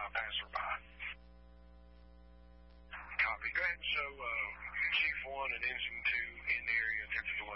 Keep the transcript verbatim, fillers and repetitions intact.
uh, passerby. Copy. Go ahead and show uh, Chief one and Engine two in the area, attempting to